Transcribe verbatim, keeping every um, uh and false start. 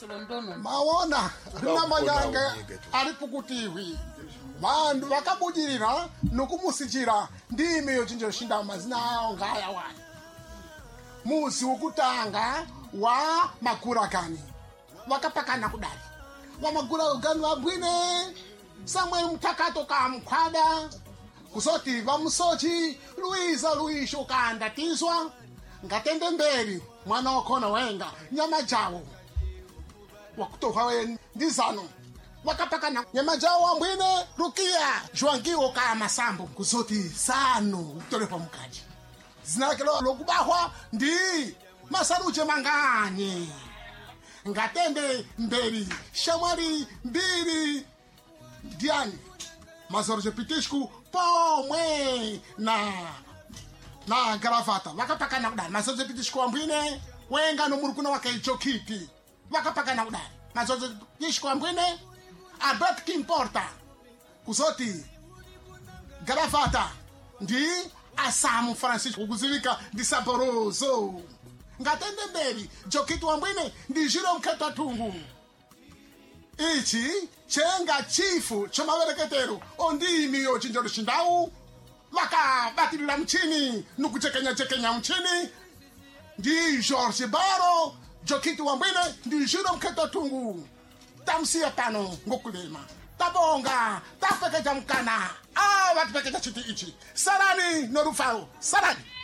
Solondono. Maona na manyange alipukutiwi. Vandu vakabudira nokumusichira ndime yochinja shinda mazina awo ngaya wani. Musi wokutanga wa makurakani. Wakapakana kudali. Wa makurakani wabwine. Samwe mtakato ka mkwada. Kusoti vamusochi Luisa Luisho kanda tizwa. Ngatende mberi mwana wakona wenga nyama jawo. Wakutoka we ndizano. Wakapakana nyama jawo wambwine Rukia Joangiwo ka masambo. Kusoti sano utolepa mkaji. Zinakelo lokubahwa ndi Masaruche Mangani. Ngatende mberi Shamwari mbiri Diani Masaruche Pitishku pomwe na na Garavata. Wakapakana kudari Masaruche Pitishku wambwine wenga no murukuna wakaicho kiti. Wakapakana kudari Masaruche Pitishku wambwine Albert Kimporta. Kusoti Garavata ndi Asamu Francisco kuzivika ndi Saboroso. Ngatende mberi Jokiti wambwine ndi Jiro Mketa Tungu. Ichi chenga chifu chomawereketero ondimi yochinja lushindau. Waka batilila mchini nukuchekenya chekenya mchini ndi George Baro. Jokiti wambwine ndi Jiro Mketa Tungu. Tamsia pano ngokulema tabonga tapekeja mkana ah watupekeja chiti ichi sarani norufao sarani.